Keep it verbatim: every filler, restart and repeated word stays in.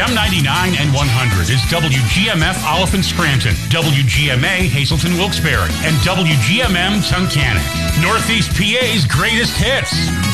M ninety-nine and one hundred is W G M F Oliphant Scranton, W G M A Hazleton Wilkes-Barre, and W G M M Tunkhannock. Northeast P A's greatest hits.